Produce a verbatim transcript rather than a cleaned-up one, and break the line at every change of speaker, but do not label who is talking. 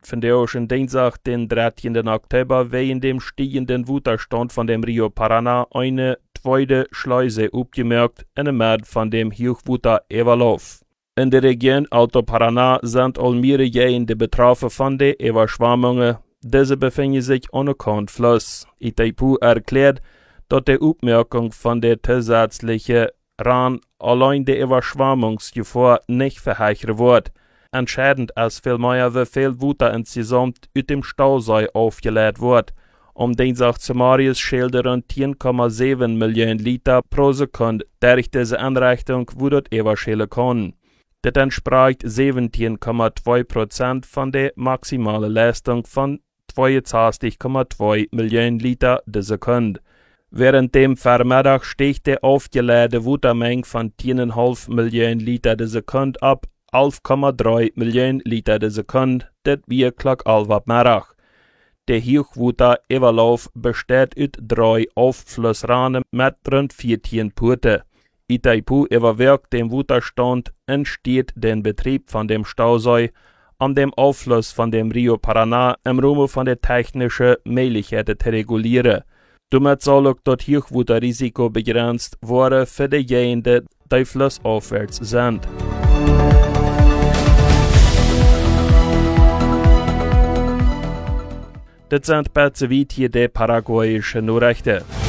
Von der Ocean Dienstag, den dreizehnten Oktober, wegen dem steigenden Wasserstand von dem Rio Paraná eine zweite Schleuse aufgemerkt, in der Mitte von dem Hochwasser Überlauf. In der Region Alto Paraná sind all mehrere Gegenden betroffen von den Überschwemmungen. Diese befinden sich an keinem Fluss. Itaipu erklärt, dass die Aufmerkung von der zusätzlichen Rahn allein die Überschwemmungsgefahr nicht verheichert wird. Entscheidend ist vielmehr, wie viel Wasser insgesamt aus dem Stausee aufgeladen wird. Um Dienstag zu Marius schildern zehn Komma sieben Millionen Liter pro Sekunde durch diese Einrichtung, wo das überschälen kann. Das entspricht siebzehn Komma zwei Prozent von der maximalen Leistung von zweiundzwanzig Komma zwei Millionen Liter die Sekunde. Während dem Vormittag stieg die aufgeladene Wassermenge von zehn Komma fünf Millionen Liter die Sekunde ab elf Komma drei Millionen Liter die Sekunde, das wir klock elf ab Mittag. Der Hochwasserüberlauf besteht aus drei Aufflussrahmen mit rund vierzehn Porten. Itaipu überwirkt den Wasserstand, entsteht den Betrieb von dem Stausee, um den Auffluss von dem Rio Paraná im Rahmen von der technischen Möglichkeiten zu regulieren. Damit soll auch das Hochwasserrisiko begrenzt werden für diejenigen, die flussaufwärts sind. Das sind bei hier die paraguayischen Nachrichten.